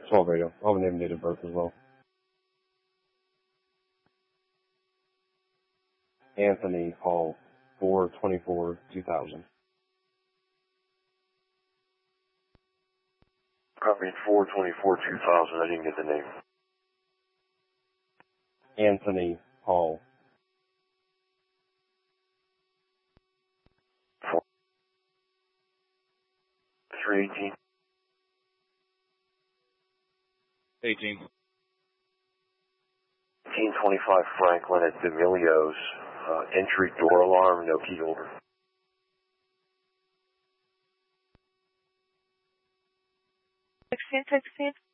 12 radio. I'll have a name and date of birth as well. Anthony Hall, 4/24/2000. Copy 4/24/2000. I didn't get the name. Anthony Hall. 318. 18. 1825 Franklin at D'Amelio's. Entry door alarm, no key holder. Succeed.